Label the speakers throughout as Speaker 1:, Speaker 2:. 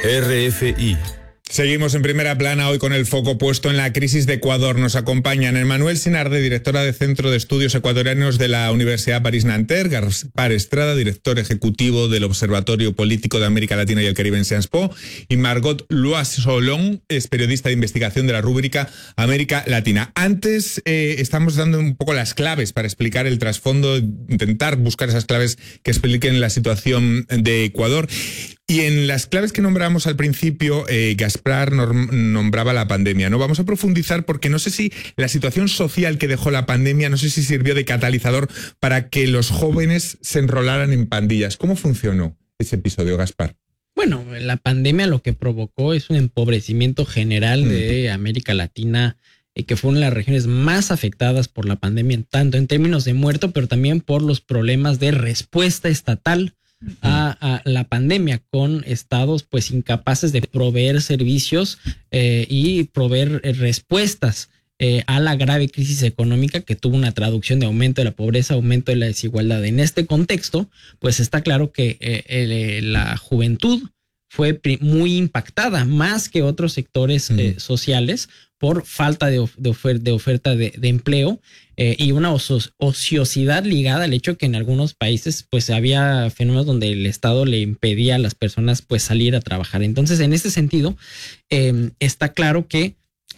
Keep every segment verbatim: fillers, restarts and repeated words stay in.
Speaker 1: R F I.
Speaker 2: Seguimos en primera plana hoy con el foco puesto en la crisis de Ecuador. Nos acompañan Emmanuel Sinarde, directora del Centro de Estudios Ecuatorianos de la Universidad París-Nanterre, Gaspar Estrada, director ejecutivo del Observatorio Político de América Latina y el Caribe en Sciences Po, y Margot Loisolon, es periodista de investigación de la rúbrica América Latina. Antes eh, estamos dando un poco las claves para explicar el trasfondo, intentar buscar esas claves que expliquen la situación de Ecuador. Y en las claves que nombramos al principio, eh, Gaspar nombraba la pandemia, ¿no? Vamos a profundizar porque no sé si la situación social que dejó la pandemia, no sé si sirvió de catalizador para que los jóvenes se enrolaran en pandillas. ¿Cómo funcionó ese episodio, Gaspar?
Speaker 3: Bueno, la pandemia lo que provocó es un empobrecimiento general de América Latina, eh, que fue una de las regiones más afectadas por la pandemia, tanto en términos de muerto, pero también por los problemas de respuesta estatal A, a la pandemia, con estados pues incapaces de proveer servicios eh, y proveer eh, respuestas eh, a la grave crisis económica que tuvo una traducción de aumento de la pobreza, aumento de la desigualdad. En este contexto, pues está claro que eh, eh, la juventud fue muy impactada más que otros sectores eh, sociales por falta de, of- de, ofer- de oferta de, de empleo eh, y una oso- ociosidad ligada al hecho que en algunos países pues había fenómenos donde el Estado le impedía a las personas pues salir a trabajar. Entonces, en ese sentido, eh, está claro que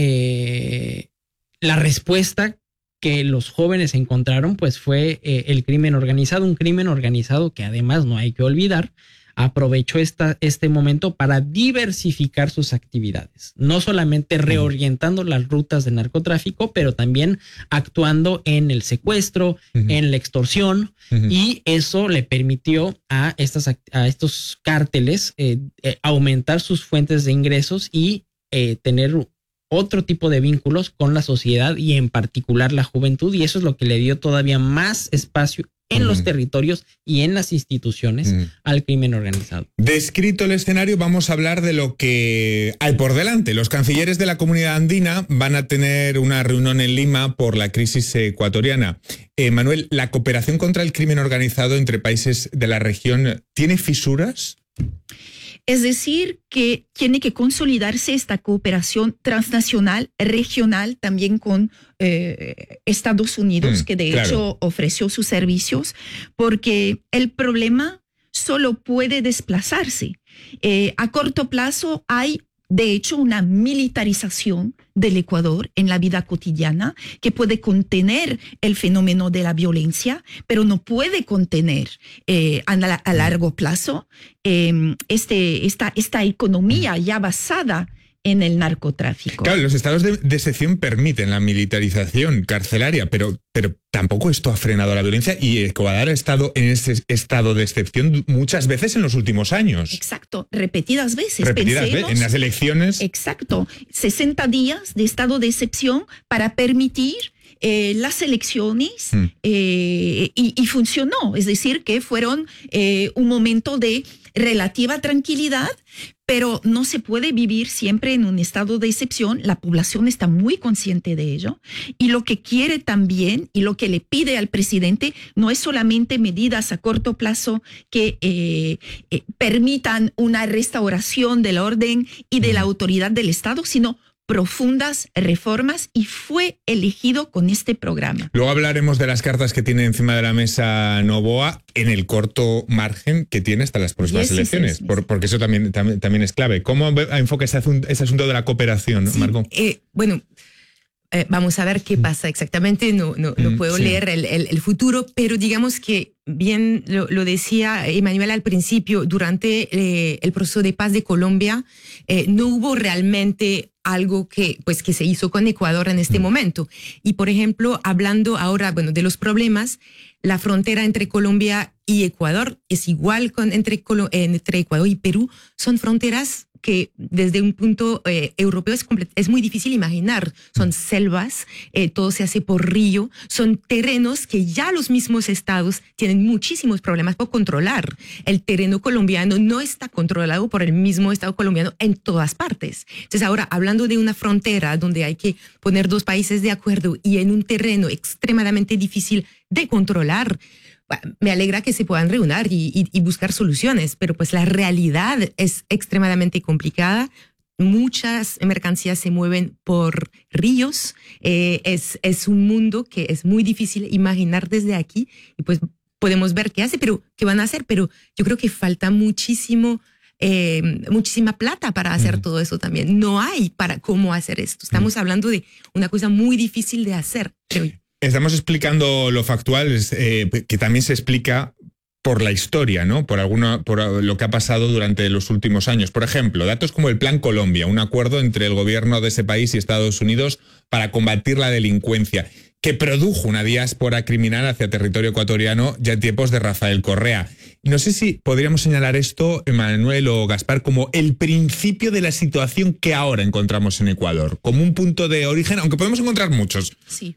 Speaker 3: eh, la respuesta que los jóvenes encontraron pues fue eh, el crimen organizado, un crimen organizado que además no hay que olvidar, aprovechó esta, este momento para diversificar sus actividades, no solamente reorientando las rutas de narcotráfico, pero también actuando en el secuestro, uh-huh. en la extorsión, uh-huh. y eso le permitió a, estas, a estos cárteles eh, eh, aumentar sus fuentes de ingresos y eh, tener otro tipo de vínculos con la sociedad y en particular la juventud, y eso es lo que le dio todavía más espacio en los territorios y en las instituciones mm. al crimen organizado.
Speaker 2: Descrito el escenario, vamos a hablar de lo que hay por delante. Los cancilleres de la Comunidad Andina van a tener una reunión en Lima por la crisis ecuatoriana. Eh, Manuel, ¿la cooperación contra el crimen organizado entre países de la región tiene fisuras?
Speaker 4: Es decir, que tiene que consolidarse esta cooperación transnacional, regional, también con eh, Estados Unidos, mm, que de claro. hecho ofreció sus servicios, porque el problema solo puede desplazarse. Eh, a corto plazo hay, de hecho, una militarización del Ecuador en la vida cotidiana que puede contener el fenómeno de la violencia, pero no puede contener eh, a, la, a largo plazo eh, este, esta, esta economía ya basada en el narcotráfico.
Speaker 2: Claro, los estados de, de excepción permiten la militarización carcelaria, pero, pero tampoco esto ha frenado la violencia y Ecuador ha estado en ese estado de excepción muchas veces en los últimos años.
Speaker 4: Exacto, repetidas veces.
Speaker 2: Repetidas veces, en las elecciones.
Speaker 4: Exacto, sesenta días de estado de excepción para permitir Eh, las elecciones hmm. eh, y, y funcionó, es decir, que fueron eh, un momento de relativa tranquilidad, pero no se puede vivir siempre en un estado de excepción. La población está muy consciente de ello y lo que quiere también y lo que le pide al presidente no es solamente medidas a corto plazo que eh, eh, permitan una restauración del orden y de la autoridad del Estado, sino profundas reformas, y fue elegido con este programa.
Speaker 2: Luego hablaremos de las cartas que tiene encima de la mesa Noboa en el corto margen que tiene hasta las próximas yes, elecciones, sí, sí, por, porque eso también, también, también es clave. ¿Cómo enfoca ese asunto, ese asunto de la cooperación,
Speaker 5: sí,
Speaker 2: Margot?
Speaker 5: Eh, bueno, eh, vamos a ver qué pasa exactamente, no, no, no puedo sí. leer el, el, el futuro, pero digamos que bien lo, lo decía Emmanuel al principio, durante eh, el proceso de paz de Colombia eh, no hubo realmente algo que, pues, que se hizo con Ecuador en este mm. momento. Y, por ejemplo, hablando ahora, bueno, de los problemas, la frontera entre Colombia y Ecuador es igual con entre, entre Ecuador y Perú. Son fronteras que desde un punto eh, europeo es, es muy difícil imaginar. Son selvas, eh, todo se hace por río, son terrenos que ya los mismos estados tienen muchísimos problemas por controlar. El terreno colombiano no está controlado por el mismo estado colombiano en todas partes. Entonces ahora, hablando de una frontera donde hay que poner dos países de acuerdo y en un terreno extremadamente difícil de controlar, me alegra que se puedan reunir y, y, y buscar soluciones, pero pues la realidad es extremadamente complicada. Muchas mercancías se mueven por ríos. Eh, es, es un mundo que es muy difícil imaginar desde aquí y pues podemos ver qué hace, pero qué van a hacer. Pero yo creo que falta muchísimo, eh, muchísima plata para hacer mm. todo eso también. No hay para cómo hacer esto. Estamos mm. hablando de una cosa muy difícil de hacer, creo yo.
Speaker 2: Estamos explicando lo factual, eh, que también se explica por la historia, ¿no? Por alguna, por lo que ha pasado durante los últimos años. Por ejemplo, datos como el Plan Colombia, un acuerdo entre el gobierno de ese país y Estados Unidos para combatir la delincuencia, que produjo una diáspora criminal hacia territorio ecuatoriano ya en tiempos de Rafael Correa. No sé si podríamos señalar esto, Emmanuel o Gaspar, como el principio de la situación que ahora encontramos en Ecuador, como un punto de origen, aunque podemos encontrar muchos.
Speaker 4: Sí.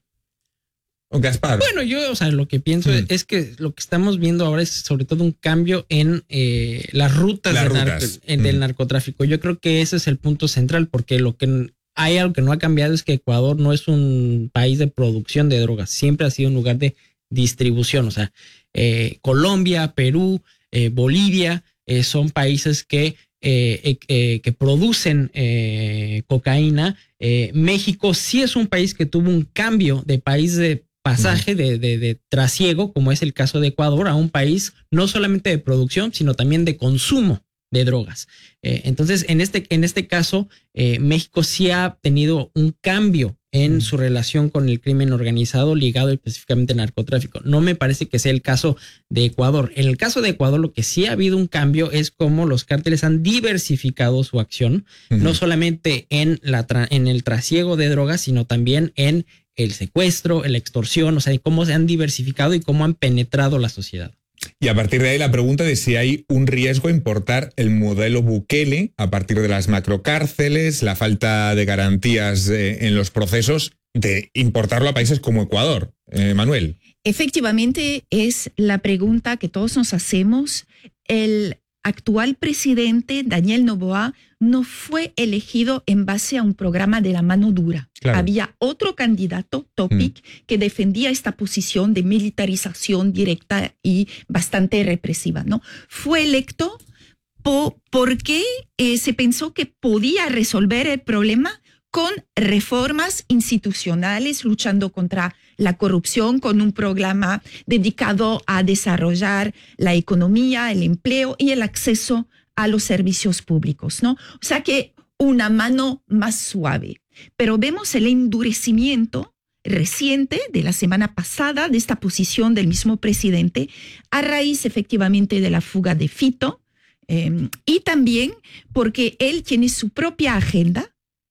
Speaker 2: Gaspar.
Speaker 3: Bueno, yo, o sea, lo que pienso mm. es que lo que estamos viendo ahora es sobre todo un cambio en eh, las rutas,
Speaker 2: las
Speaker 3: del,
Speaker 2: rutas.
Speaker 3: Narco, en, mm. del narcotráfico. Yo creo que ese es el punto central, porque lo que hay algo que no ha cambiado es que Ecuador no es un país de producción de drogas, siempre ha sido un lugar de distribución. O sea, eh, Colombia, Perú, eh, Bolivia eh, son países que Eh, eh, que producen eh, cocaína. Eh, México sí es un país que tuvo un cambio de país de pasaje, uh-huh. de, de, de trasiego, como es el caso de Ecuador, a un país no solamente de producción, sino también de consumo de drogas. Eh, entonces, en este, en este caso, eh, México sí ha tenido un cambio en su relación con el crimen organizado ligado específicamente al narcotráfico. No me parece que sea el caso de Ecuador. En el caso de Ecuador, lo que sí ha habido un cambio es cómo los cárteles han diversificado su acción, uh-huh. no solamente en, la tra- en el trasiego de drogas, sino también en el secuestro, la extorsión, o sea, cómo se han diversificado y cómo han penetrado la sociedad.
Speaker 2: Y a partir de ahí la pregunta de si hay un riesgo a importar el modelo Bukele a partir de las macrocárceles, la falta de garantías eh, en los procesos, de importarlo a países como Ecuador. Eh, Manuel.
Speaker 4: Efectivamente, es la pregunta que todos nos hacemos. El actual presidente, Daniel Noboa, no fue elegido en base a un programa de la mano dura. Claro. Había otro candidato, Topic, mm. que defendía esta posición de militarización directa y bastante represiva, ¿no? Fue electo po- porque eh, se pensó que podía resolver el problema con reformas institucionales, luchando contra la corrupción, con un programa dedicado a desarrollar la economía, el empleo y el acceso a los servicios públicos, ¿no? O sea que una mano más suave. Pero vemos el endurecimiento reciente de la semana pasada de esta posición del mismo presidente a raíz efectivamente de la fuga de Fito eh, y también porque él tiene su propia agenda,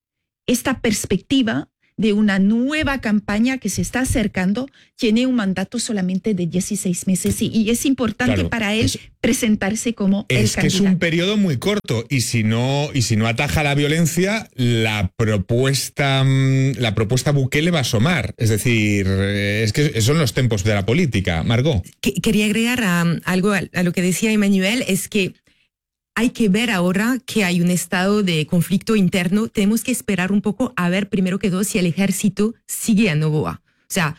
Speaker 4: esta perspectiva de una nueva campaña que se está acercando, tiene un mandato solamente de dieciséis meses y, y es importante claro, para él es, presentarse como el
Speaker 2: es
Speaker 4: candidato.
Speaker 2: Es que es un periodo muy corto y si no y si no ataja la violencia, la propuesta la propuesta Bukele va a asomar. Es decir, es que son los tiempos de la política. Margot.
Speaker 5: Quería agregar um, algo a, a lo que decía Emmanuel, es que hay que ver ahora que hay un estado de conflicto interno. Tenemos que esperar un poco a ver, primero que todo, si el ejército sigue a Noboa. O sea,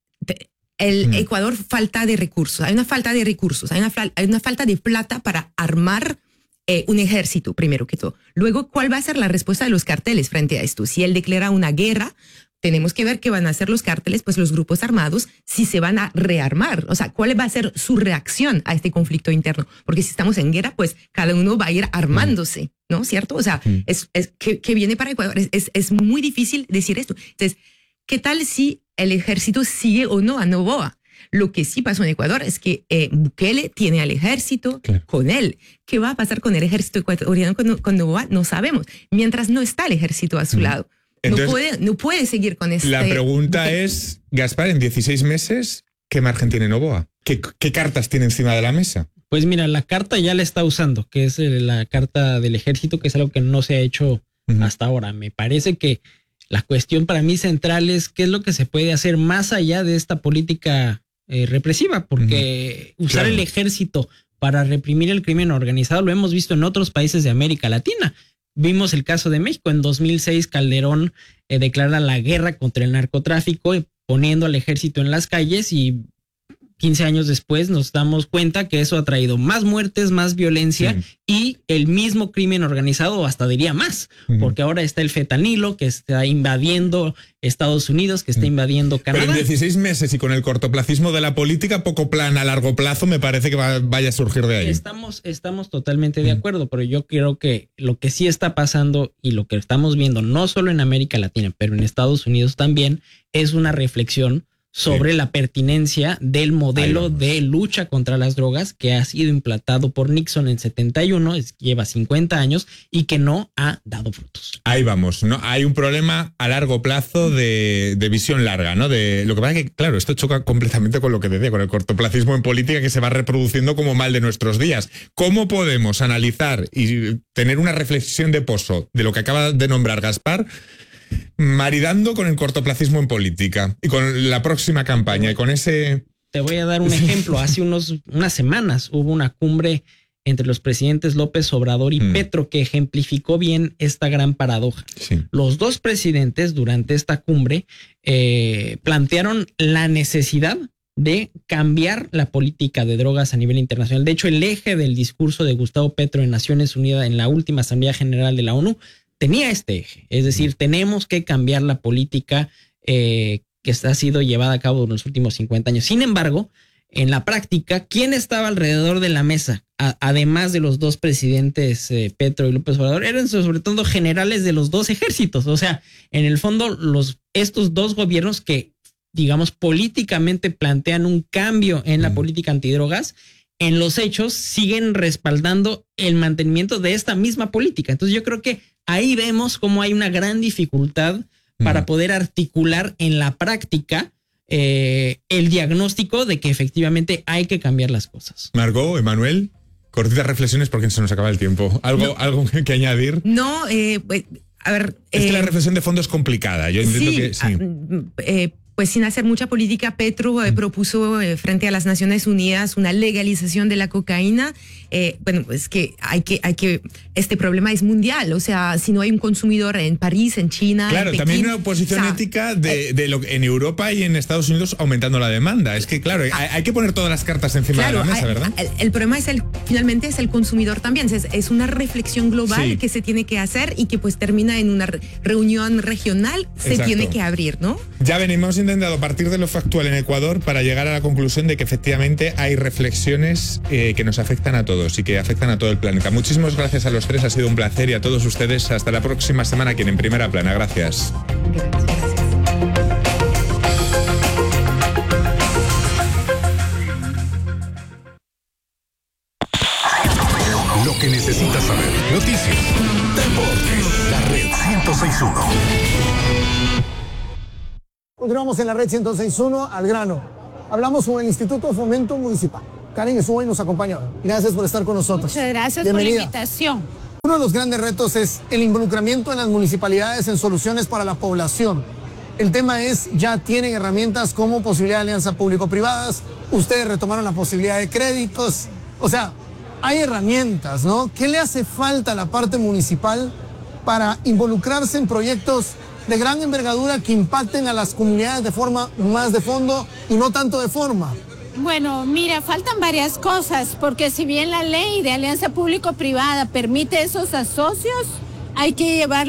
Speaker 5: el mm. Ecuador falta de recursos. Hay una falta de recursos. Hay una, hay una falta de plata para armar eh, un ejército, primero que todo. Luego, ¿cuál va a ser la respuesta de los carteles frente a esto? Si él declara una guerra, tenemos que ver qué van a hacer los cárteles, pues los grupos armados, si se van a rearmar. O sea, ¿cuál va a ser su reacción a este conflicto interno? Porque si estamos en guerra, pues cada uno va a ir armándose, ¿no? ¿Cierto? O sea, mm. es, es que, que viene para Ecuador. Es, es, es muy difícil decir esto. Entonces, ¿qué tal si el ejército sigue o no a Noboa? Lo que sí pasó en Ecuador es que eh, Bukele tiene al ejército claro. con él. ¿Qué va a pasar con el ejército ecuatoriano con, con Noboa? No sabemos. Mientras no está el ejército a su mm. lado. Entonces, no, puede, no puede seguir con este...
Speaker 2: La pregunta es, Gaspar, en dieciséis meses, ¿qué margen tiene Noboa? ¿Qué, ¿Qué cartas tiene encima de la mesa?
Speaker 3: Pues mira, la carta ya la está usando, que es la carta del ejército, que es algo que no se ha hecho uh-huh. hasta ahora. Me parece que la cuestión para mí central es qué es lo que se puede hacer más allá de esta política eh, represiva, porque uh-huh. usar claro. el ejército para reprimir el crimen organizado lo hemos visto en otros países de América Latina. Vimos el caso de México. En dos mil seis, Calderón eh, declara la guerra contra el narcotráfico, poniendo al ejército en las calles y quince años después nos damos cuenta que eso ha traído más muertes, más violencia sí. y el mismo crimen organizado, hasta diría más, uh-huh. porque ahora está el fentanilo que está invadiendo Estados Unidos, que está invadiendo Canadá.
Speaker 2: Pero en dieciséis meses y con el cortoplacismo de la política, poco plan a largo plazo, me parece que va, vaya a surgir de ahí.
Speaker 3: Estamos, estamos totalmente de acuerdo, pero yo creo que lo que sí está pasando y lo que estamos viendo, no solo en América Latina, pero en Estados Unidos también, es una reflexión sobre sí. la pertinencia del modelo de lucha contra las drogas que ha sido implantado por Nixon en setenta y uno, es, lleva cincuenta años y que no ha dado frutos.
Speaker 2: Ahí vamos, ¿no? Hay un problema a largo plazo de, de visión larga, ¿no? De, lo que pasa es que, claro, esto choca completamente con lo que decía, con el cortoplacismo en política que se va reproduciendo como mal de nuestros días. ¿Cómo podemos analizar y tener una reflexión de pozo de lo que acaba de nombrar Gaspar, maridando con el cortoplacismo en política y con la próxima campaña y con ese...
Speaker 3: Te voy a dar un ejemplo. Hace unos, unas semanas hubo una cumbre entre los presidentes López Obrador y mm. Petro que ejemplificó bien esta gran paradoja. Sí. Los dos presidentes durante esta cumbre eh, plantearon la necesidad de cambiar la política de drogas a nivel internacional. De hecho, el eje del discurso de Gustavo Petro en Naciones Unidas en la última Asamblea General de la ONU tenía este eje, es decir, mm. tenemos que cambiar la política eh, que ha sido llevada a cabo en los últimos cincuenta años. Sin embargo, en la práctica, ¿quién estaba alrededor de la mesa? A, además de los dos presidentes, eh, Petro y López Obrador, eran sobre todo generales de los dos ejércitos. O sea, en el fondo, los, estos dos gobiernos que, digamos, políticamente plantean un cambio en la mm. política antidrogas, en los hechos siguen respaldando el mantenimiento de esta misma política. Entonces yo creo que ahí vemos cómo hay una gran dificultad para mm. poder articular en la práctica eh, el diagnóstico de que efectivamente hay que cambiar las cosas.
Speaker 2: Margot, Emanuel, cortitas reflexiones porque se nos acaba el tiempo. ¿Algo, no. algo que añadir?
Speaker 5: No, eh, pues, a ver...
Speaker 2: Es
Speaker 5: eh,
Speaker 2: que la reflexión de fondo es complicada. Yo entiendo
Speaker 5: sí,
Speaker 2: que... Sí.
Speaker 5: Eh, Pues sin hacer mucha política, Petro eh, propuso eh, frente a las Naciones Unidas una legalización de la cocaína. Eh, bueno, es que hay que, hay que, este problema es mundial. O sea, si no hay un consumidor en París, en China,
Speaker 2: claro,
Speaker 5: en Pekín,
Speaker 2: también una posición o sea, ética de, de lo en Europa y en Estados Unidos aumentando la demanda. Es que claro, hay, hay que poner todas las cartas encima claro, de la mesa,
Speaker 5: hay,
Speaker 2: ¿verdad?
Speaker 5: El, el problema es el, finalmente es el consumidor también. Es, es una reflexión global sí. que se tiene que hacer y que pues termina en una reunión regional. Se Exacto. tiene que abrir, ¿no?
Speaker 2: Ya venimos intentando partir de lo factual en Ecuador para llegar a la conclusión de que efectivamente hay reflexiones eh, que nos afectan a todos y que afectan a todo el planeta. Muchísimas gracias a los tres, ha sido un placer, y a todos ustedes hasta la próxima semana aquí en Primera Plana. Gracias.
Speaker 5: Gracias.
Speaker 1: Lo que necesitas saber. Noticias, deportes, la red ciento seis punto uno.
Speaker 6: Continuamos en la red ciento seis punto uno, al grano. Hablamos con el Instituto de Fomento Municipal. Karen estuvo y nos acompañó. Gracias por estar con nosotros.
Speaker 7: Muchas gracias
Speaker 6: Bienvenida.
Speaker 7: por la invitación.
Speaker 6: Uno de los grandes retos es el involucramiento en las municipalidades en soluciones para la población. El tema es, ya tienen herramientas como posibilidad de alianza público-privadas, ustedes retomaron la posibilidad de créditos, o sea, hay herramientas, ¿no? ¿Qué le hace falta a la parte municipal para involucrarse en proyectos de gran envergadura que impacten a las comunidades de forma más de fondo y no tanto de forma?
Speaker 7: Bueno, mira, faltan varias cosas, porque si bien la ley de alianza público-privada permite esos asocios, hay que llevar